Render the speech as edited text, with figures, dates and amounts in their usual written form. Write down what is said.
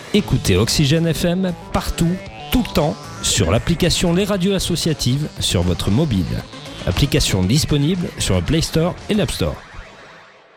Écoutez Oxygène FM partout, tout le temps, sur l'application Les Radios Associatives sur votre mobile. Application disponible sur le Play Store et l'App Store.